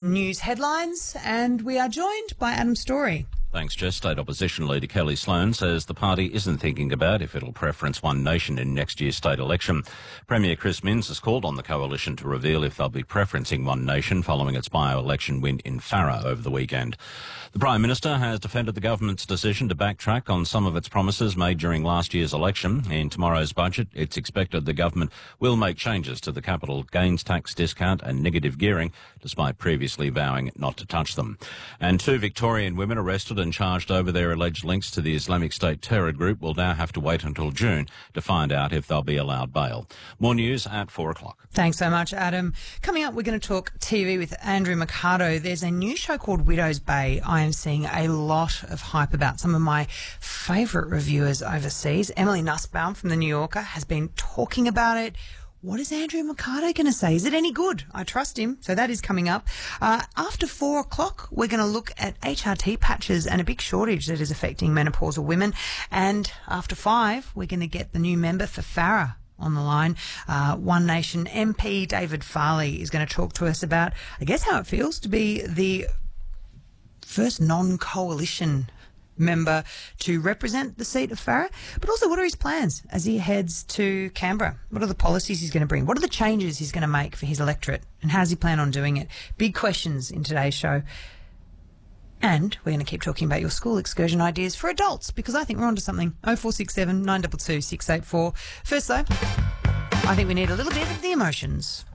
news headlines, and we are joined by Adam Story. Thanks, Jess. State Opposition Leader Kelly Sloan says the party isn't thinking about if it'll preference One Nation in next year's state election. Premier Chris Minns has called on the coalition to reveal if they'll be preferencing One Nation following its by-election win in Farrer over the weekend. The Prime Minister has defended the government's decision to backtrack on some of its promises made during last year's election. In tomorrow's budget, it's expected the government will make changes to the capital gains tax discount and negative gearing, despite previously vowing not to touch them. And 2 Victorian women arrested and charged over their alleged links to the Islamic State terror group will now have to wait until June to find out if they'll be allowed bail. More news at 4 o'clock. Thanks so much, Adam. Coming up, we're going to talk TV with Andrew Mercado. There's a new show called Widow's Bay. I am seeing a lot of hype about. Some of my favourite reviewers overseas, Emily Nussbaum from The New Yorker, has been talking about it. What is Andrew Mercado going to say? Is it any good? I trust him. So that is coming up. After 4 o'clock, we're going to look at HRT patches and a big shortage that is affecting menopausal women. And after 5, we're going to get the new member for Farrer on the line. One Nation MP David Farley is going to talk to us about, I guess, how it feels to be the first non-coalition member to represent the seat of Farrer, but also what are his plans as he heads to Canberra? What are the policies he's going to bring? What are the changes he's going to make for his electorate? And how does he plan on doing it? Big questions in today's show. And we're going to keep talking about your school excursion ideas for adults, because I think we're onto something. 0467 922 684. First though, I think we need a little bit of the emotions.